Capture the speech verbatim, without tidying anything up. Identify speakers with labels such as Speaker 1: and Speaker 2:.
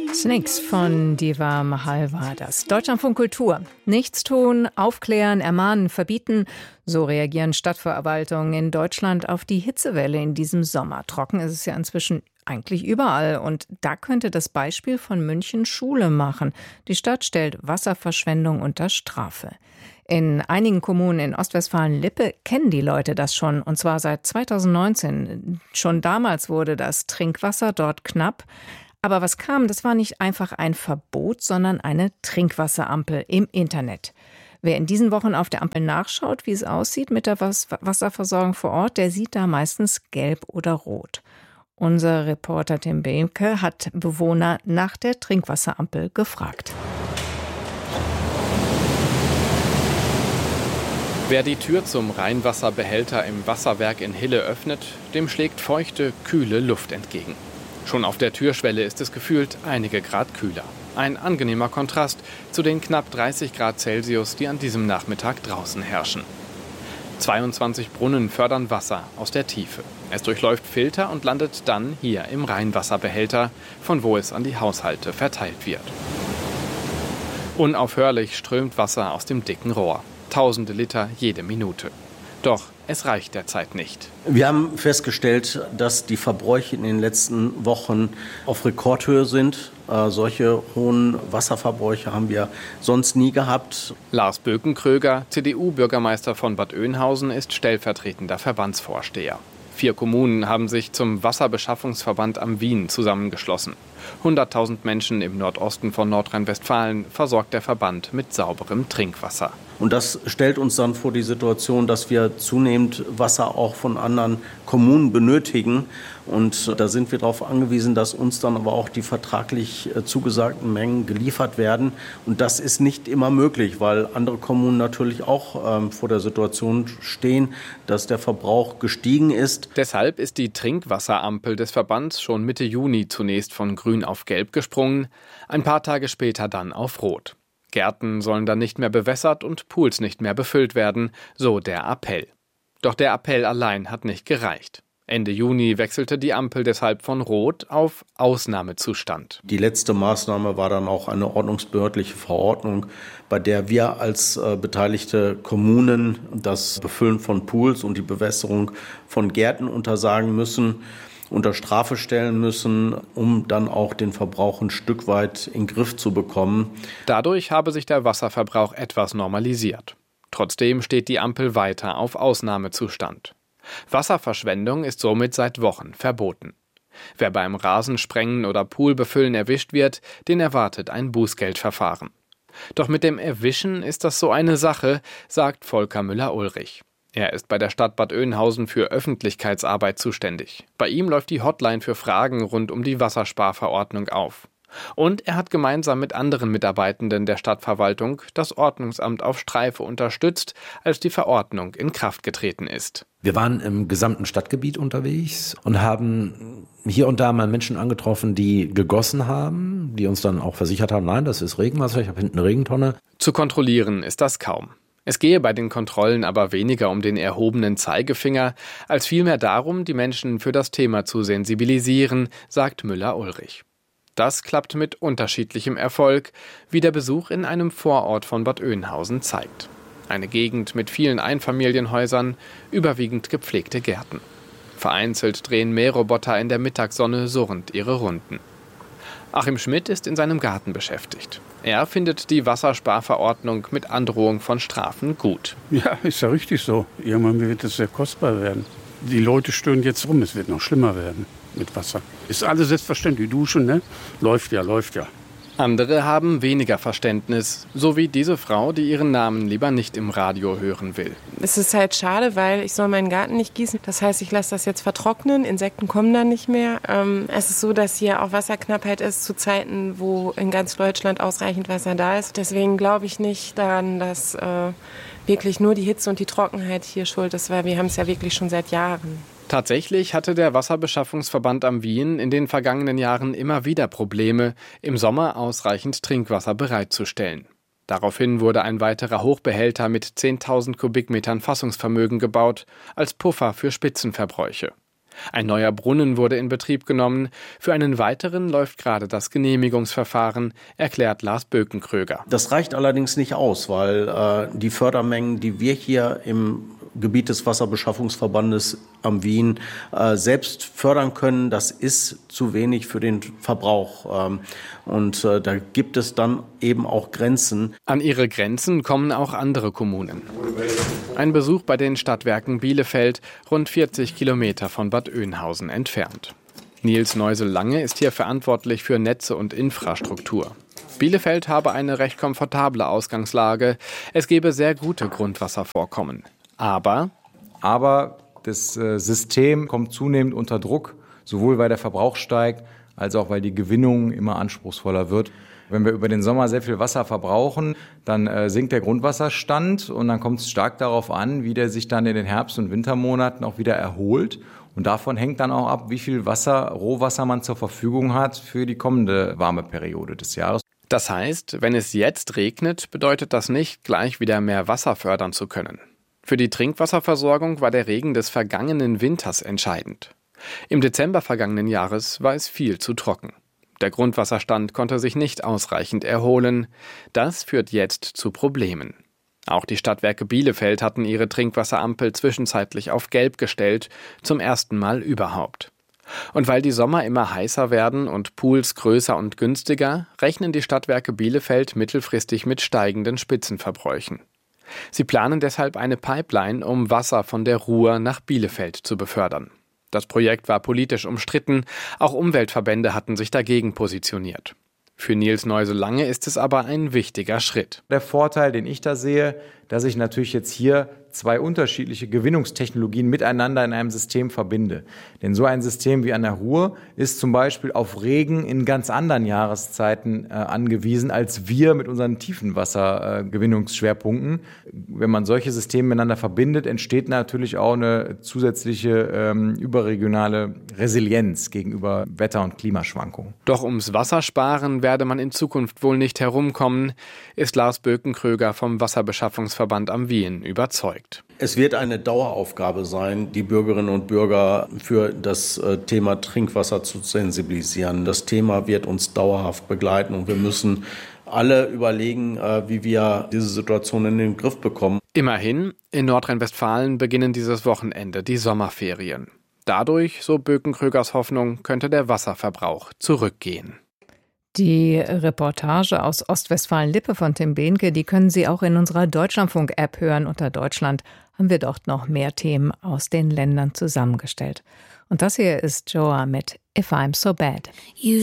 Speaker 1: Snakes von Deva Mahal war das. Deutschlandfunk Kultur. Nichts tun, aufklären, ermahnen, verbieten. So reagieren Stadtverwaltungen in Deutschland auf die Hitzewelle in diesem Sommer. Trocken ist es ja inzwischen eigentlich überall. Und da könnte das Beispiel von München Schule machen. Die Stadt stellt Wasserverschwendung unter Strafe. In einigen Kommunen in Ostwestfalen-Lippe kennen die Leute das schon, und zwar seit zweitausendneunzehn. Schon damals wurde das Trinkwasser dort knapp. Aber was kam, das war nicht einfach ein Verbot, sondern eine Trinkwasserampel im Internet. Wer in diesen Wochen auf der Ampel nachschaut, wie es aussieht mit der Wasserversorgung vor Ort, der sieht da meistens gelb oder rot. Unser Reporter Tim Behnke hat Bewohner nach der Trinkwasserampel gefragt.
Speaker 2: Wer die Tür zum Rheinwasserbehälter im Wasserwerk in Hille öffnet, dem schlägt feuchte, kühle Luft entgegen. Schon auf der Türschwelle ist es gefühlt einige Grad kühler. Ein angenehmer Kontrast zu den knapp dreißig Grad Celsius, die an diesem Nachmittag draußen herrschen. zweiundzwanzig Brunnen fördern Wasser aus der Tiefe. Es durchläuft Filter und landet dann hier im Rheinwasserbehälter, von wo es an die Haushalte verteilt wird. Unaufhörlich strömt Wasser aus dem dicken Rohr. Tausende Liter jede Minute. Doch es reicht derzeit nicht.
Speaker 3: Wir haben festgestellt, dass die Verbräuche in den letzten Wochen auf Rekordhöhe sind. Äh, solche hohen Wasserverbräuche haben wir sonst nie gehabt.
Speaker 2: Lars Bökenkröger, C D U-Bürgermeister von Bad Oeynhausen, ist stellvertretender Verbandsvorsteher. Vier Kommunen haben sich zum Wasserbeschaffungsverband am Wien zusammengeschlossen. hunderttausend Menschen im Nordosten von Nordrhein-Westfalen versorgt der Verband mit sauberem Trinkwasser.
Speaker 3: Und das stellt uns dann vor die Situation, dass wir zunehmend Wasser auch von anderen Kommunen benötigen. Und da sind wir darauf angewiesen, dass uns dann aber auch die vertraglich zugesagten Mengen geliefert werden. Und das ist nicht immer möglich, weil andere Kommunen natürlich auch ähm, vor der Situation stehen, dass der Verbrauch gestiegen ist.
Speaker 2: Deshalb ist die Trinkwasserampel des Verbands schon Mitte Juni zunächst von grün auf gelb gesprungen, ein paar Tage später dann auf rot. Gärten sollen dann nicht mehr bewässert und Pools nicht mehr befüllt werden, so der Appell. Doch der Appell allein hat nicht gereicht. Ende Juni wechselte die Ampel deshalb von Rot auf Ausnahmezustand.
Speaker 3: Die letzte Maßnahme war dann auch eine ordnungsbehördliche Verordnung, bei der wir als äh, beteiligte Kommunen das Befüllen von Pools und die Bewässerung von Gärten untersagen müssen, unter Strafe stellen müssen, um dann auch den Verbrauch ein Stück weit in den Griff zu bekommen.
Speaker 2: Dadurch habe sich der Wasserverbrauch etwas normalisiert. Trotzdem steht die Ampel weiter auf Ausnahmezustand. Wasserverschwendung ist somit seit Wochen verboten. Wer beim Rasensprengen oder Poolbefüllen erwischt wird, den erwartet ein Bußgeldverfahren. Doch mit dem Erwischen ist das so eine Sache, sagt Volker Müller-Ulrich. Er ist bei der Stadt Bad Oeynhausen für Öffentlichkeitsarbeit zuständig. Bei ihm läuft die Hotline für Fragen rund um die Wassersparverordnung auf. Und er hat gemeinsam mit anderen Mitarbeitenden der Stadtverwaltung das Ordnungsamt auf Streife unterstützt, als die Verordnung in Kraft getreten ist.
Speaker 4: Wir waren im gesamten Stadtgebiet unterwegs und haben hier und da mal Menschen angetroffen, die gegossen haben, die uns dann auch versichert haben, nein, das ist Regenwasser, ich habe hinten eine Regentonne.
Speaker 2: Zu kontrollieren ist das kaum. Es gehe bei den Kontrollen aber weniger um den erhobenen Zeigefinger, als vielmehr darum, die Menschen für das Thema zu sensibilisieren, sagt Müller-Ulrich. Das klappt mit unterschiedlichem Erfolg, wie der Besuch in einem Vorort von Bad Oeynhausen zeigt. Eine Gegend mit vielen Einfamilienhäusern, überwiegend gepflegte Gärten. Vereinzelt drehen Mähroboter in der Mittagssonne surrend ihre Runden. Achim Schmidt ist in seinem Garten beschäftigt. Er findet die Wassersparverordnung mit Androhung von Strafen gut.
Speaker 5: Ja, ist ja richtig so. Irgendwann wird es sehr kostbar werden. Die Leute stören jetzt rum, es wird noch schlimmer werden mit Wasser. Ist alles selbstverständlich. Duschen, ne? Läuft ja, läuft ja.
Speaker 2: Andere haben weniger Verständnis, so wie diese Frau, die ihren Namen lieber nicht im Radio hören will.
Speaker 6: Es ist halt schade, weil ich soll meinen Garten nicht gießen. Das heißt, ich lasse das jetzt vertrocknen. Insekten kommen dann nicht mehr. Ähm, es ist so, dass hier auch Wasserknappheit ist zu Zeiten, wo in ganz Deutschland ausreichend Wasser da ist. Deswegen glaube ich nicht daran, dass äh, wirklich nur die Hitze und die Trockenheit hier schuld ist, weil wir haben es ja wirklich schon seit Jahren.
Speaker 2: Tatsächlich hatte der Wasserbeschaffungsverband am Wien in den vergangenen Jahren immer wieder Probleme, im Sommer ausreichend Trinkwasser bereitzustellen. Daraufhin wurde ein weiterer Hochbehälter mit zehntausend Kubikmetern Fassungsvermögen gebaut, als Puffer für Spitzenverbräuche. Ein neuer Brunnen wurde in Betrieb genommen. Für einen weiteren läuft gerade das Genehmigungsverfahren, erklärt Lars Bökenkröger.
Speaker 3: Das reicht allerdings nicht aus, weil äh, die Fördermengen, die wir hier im Gebiet des Wasserbeschaffungsverbandes am Wien äh, selbst fördern können, das ist zu wenig für den Verbrauch. Ähm, und äh, da gibt es dann eben auch Grenzen.
Speaker 2: An ihre Grenzen kommen auch andere Kommunen. Ein Besuch bei den Stadtwerken Bielefeld, rund vierzig Kilometer von Bad Oeynhausen entfernt. Nils Neusel-Lange ist hier verantwortlich für Netze und Infrastruktur. Bielefeld habe eine recht komfortable Ausgangslage. Es gebe sehr gute Grundwasservorkommen. Aber,
Speaker 7: Aber das äh, System kommt zunehmend unter Druck, sowohl weil der Verbrauch steigt, als auch weil die Gewinnung immer anspruchsvoller wird. Wenn wir über den Sommer sehr viel Wasser verbrauchen, dann äh, sinkt der Grundwasserstand und dann kommt es stark darauf an, wie der sich dann in den Herbst- und Wintermonaten auch wieder erholt. Und davon hängt dann auch ab, wie viel Wasser, Rohwasser man zur Verfügung hat für die kommende warme Periode des Jahres.
Speaker 2: Das heißt, wenn es jetzt regnet, bedeutet das nicht, gleich wieder mehr Wasser fördern zu können. Für die Trinkwasserversorgung war der Regen des vergangenen Winters entscheidend. Im Dezember vergangenen Jahres war es viel zu trocken. Der Grundwasserstand konnte sich nicht ausreichend erholen. Das führt jetzt zu Problemen. Auch die Stadtwerke Bielefeld hatten ihre Trinkwasserampel zwischenzeitlich auf Gelb gestellt, zum ersten Mal überhaupt. Und weil die Sommer immer heißer werden und Pools größer und günstiger, rechnen die Stadtwerke Bielefeld mittelfristig mit steigenden Spitzenverbräuchen. Sie planen deshalb eine Pipeline, um Wasser von der Ruhr nach Bielefeld zu befördern. Das Projekt war politisch umstritten, auch Umweltverbände hatten sich dagegen positioniert. Für Nils Neusel-Lange ist es aber ein wichtiger Schritt.
Speaker 7: Der Vorteil, den ich da sehe, dass ich natürlich jetzt hier zwei unterschiedliche Gewinnungstechnologien miteinander in einem System verbinde. Denn so ein System wie an der Ruhr ist zum Beispiel auf Regen in ganz anderen Jahreszeiten äh, angewiesen, als wir mit unseren Tiefenwassergewinnungsschwerpunkten. Wenn man solche Systeme miteinander verbindet, entsteht natürlich auch eine zusätzliche ähm, überregionale Resilienz gegenüber Wetter- und Klimaschwankungen.
Speaker 2: Doch ums Wassersparen werde man in Zukunft wohl nicht herumkommen, ist Lars Bökenkröger vom Wasserbeschaffungsverband am Wien überzeugt.
Speaker 3: Es wird eine Daueraufgabe sein, die Bürgerinnen und Bürger für das Thema Trinkwasser zu sensibilisieren. Das Thema wird uns dauerhaft begleiten und wir müssen alle überlegen, wie wir diese Situation in den Griff bekommen.
Speaker 2: Immerhin, in Nordrhein-Westfalen beginnen dieses Wochenende die Sommerferien. Dadurch, so Bökenkrögers Hoffnung, könnte der Wasserverbrauch zurückgehen.
Speaker 1: Die Reportage aus Ostwestfalen-Lippe von Tim Behnke, die können Sie auch in unserer Deutschlandfunk-App hören. Unter Deutschland haben wir dort noch mehr Themen aus den Ländern zusammengestellt. Und das hier ist Joa mit If I'm So Bad.